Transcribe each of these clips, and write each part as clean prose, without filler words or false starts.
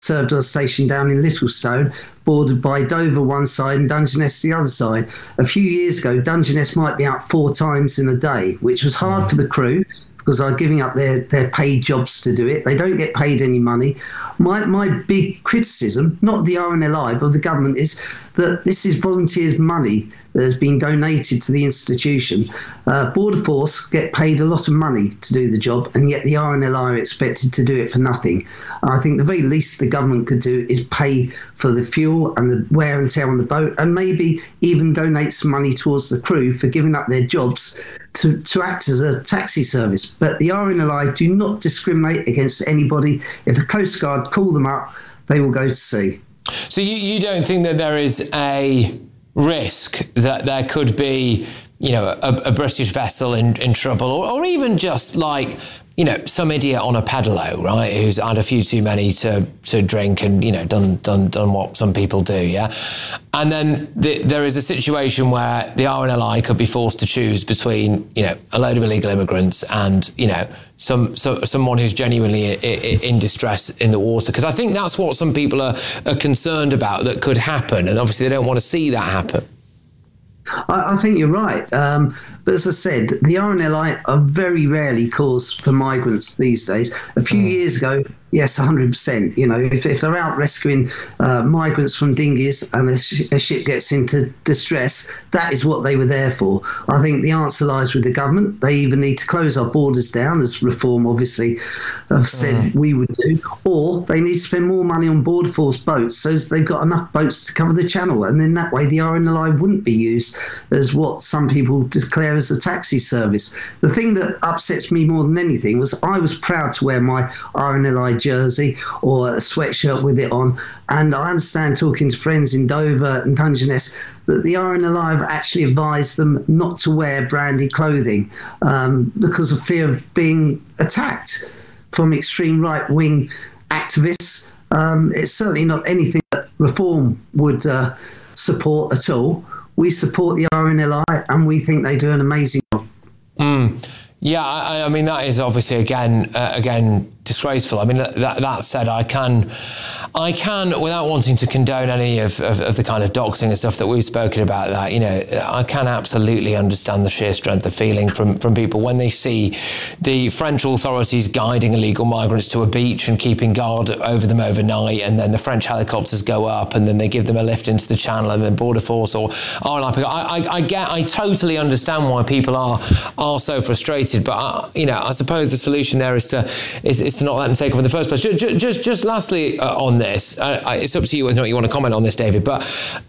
served on a station down in Littlestone, bordered by Dover one side and Dungeness the other side. A few years ago, Dungeness might be out 4 times in a day, which was hard for the crew because they're giving up their paid jobs to do it. They don't get paid any money. My big criticism, not the RNLI, but the government, is that this is volunteers' money that has been donated to the institution. Border Force get paid a lot of money to do the job, and yet the RNLI are expected to do it for nothing. I think the very least the government could do is pay for the fuel and the wear and tear on the boat, and maybe even donate some money towards the crew for giving up their jobs to act as a taxi service. But the RNLI do not discriminate against anybody. If the Coast Guard call them up, they will go to sea. So you don't think that there is a risk that there could be, a British vessel in trouble, or even just like, some idiot on a pedalo, right, who's had a few too many to drink and, done what some people do, yeah? And then there is a situation where the RNLI could be forced to choose between, a load of illegal immigrants and, someone who's genuinely in distress in the water. Because I think that's what some people are concerned about that could happen. And obviously they don't want to see that happen. I think you're right. But as I said, the RNLI are very rarely cause for migrants these days. A few years ago, yes, 100%. If they're out rescuing migrants from dinghies and a ship gets into distress, that is what they were there for. I think the answer lies with the government. They either need to close our borders down, as Reform obviously have said we would do, or they need to spend more money on Border Force boats so they've got enough boats to cover the channel. And then that way the RNLI wouldn't be used as what some people declare as a taxi service. The thing that upsets me more than anything was I was proud to wear my RNLI jersey or a sweatshirt with it on, and I understand, talking to friends in Dover and Dungeness, that the RNLI have actually advised them not to wear branded clothing because of fear of being attacked from extreme right-wing activists. It's certainly not anything that Reform would support at all. We support the RNLI and we think they do an amazing job. Yeah, I mean, that is obviously, again, disgraceful. I mean, that said, I can, without wanting to condone any of the kind of doxing and stuff that we've spoken about, that, I can absolutely understand the sheer strength of feeling from people when they see the French authorities guiding illegal migrants to a beach and keeping guard over them overnight, and then the French helicopters go up and then they give them a lift into the channel, and then Border Force or I totally understand why people are so frustrated. But I suppose the solution there is to not let them take off in the first place. Just lastly on this, it's up to you whether or not you want to comment on this, David. But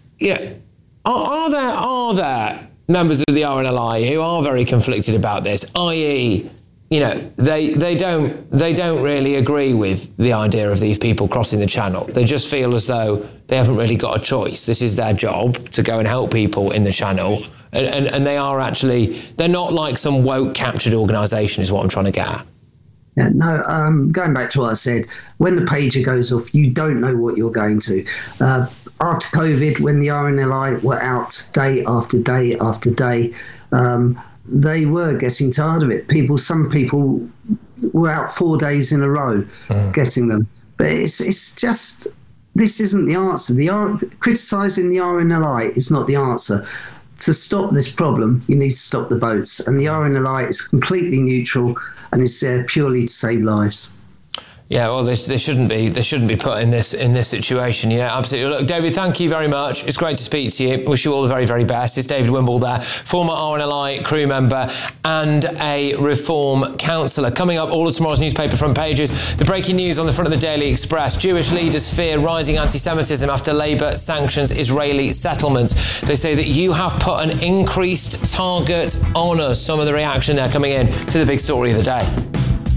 are there members of the RNLI who are very conflicted about this? I.e., they don't really agree with the idea of these people crossing the channel. They just feel as though they haven't really got a choice. This is their job to go and help people in the channel. And they are actually, they're not like some woke captured organisation is what I'm trying to get at. Yeah, no, going back to what I said, when the pager goes off, you don't know what you're going to. After COVID, when the RNLI were out day after day after day, they were getting tired of it. Some people were out 4 days in a row getting them. But it's just, this isn't the answer. Criticising the RNLI is not the answer. To stop this problem, you need to stop the boats. And the RNLI is completely neutral and is there purely to save lives. Yeah, well, they shouldn't be put in this situation. Absolutely. Look, David, thank you very much. It's great to speak to you. Wish you all the very, very best. It's David Wimble there, former RNLI crew member and a Reform councillor. Coming up, all of tomorrow's newspaper front pages. The breaking news on the front of the Daily Express. Jewish leaders fear rising anti-Semitism after Labour sanctions Israeli settlements. They say that you have put an increased target on us. Some of the reaction there coming in to the big story of the day.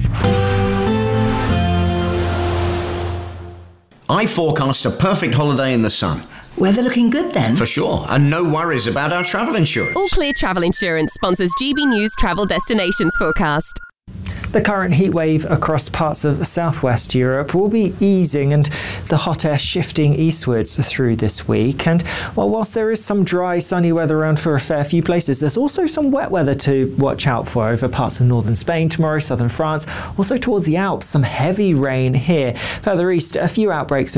I forecast a perfect holiday in the sun. Weather looking good then? For sure, and no worries about our travel insurance. All Clear Travel Insurance sponsors GB News Travel Destinations Forecast. The current heat wave across parts of southwest Europe will be easing and the hot air shifting eastwards through this week. And whilst there is some dry, sunny weather around for a fair few places, there's also some wet weather to watch out for over parts of northern Spain tomorrow, southern France, also towards the Alps, some heavy rain here. Further east, a few outbreaks